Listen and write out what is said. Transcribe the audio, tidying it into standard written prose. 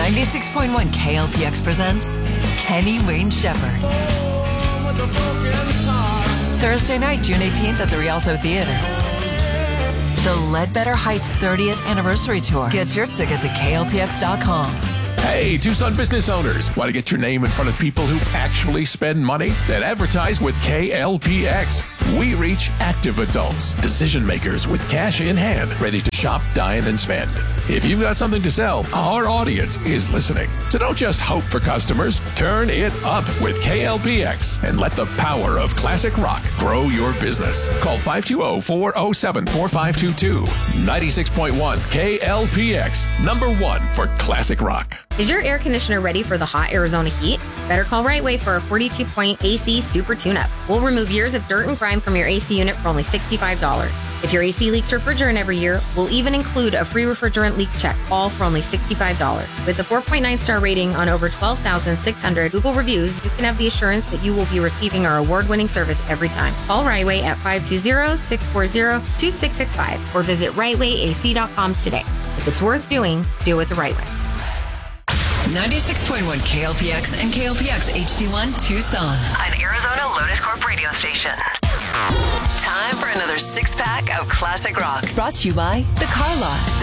96.1 KLPX presents Kenny Wayne Shepherd. Thursday night, June 18th at the Rialto Theater. The Ledbetter Heights 30th Anniversary Tour. Get your tickets at klpx.com. Hey, Tucson business owners. Want to get your name in front of people who actually spend money? Then advertise with KLPX. We reach active adults, decision makers with cash in hand, ready to shop, dine, and spend. If you've got something to sell, our audience is listening. So don't just hope for customers. Turn it up with KLPX and let the power of classic rock grow your business. Call 520-407-4522. 96.1 KLPX, #1 for classic rock. Is your air conditioner ready for the hot Arizona heat? Better call Right Way for a 42-point AC Super Tune-Up. We'll remove years of dirt and grime from your AC unit for only $65. If your AC leaks refrigerant every year, we'll even include a free refrigerant leak check, all for only $65. With a 4.9-star rating on over 12,600 Google reviews, you can have the assurance that you will be receiving our award-winning service every time. Call Right Way at 520-640-2665 or visit rightwayac.com today. If it's worth doing, do it the right way. 96.1 KLPX and KLPX HD1 Tucson. An Arizona Lotus Corp radio station. Time for another six-pack of classic rock. Brought to you by The Car Lot.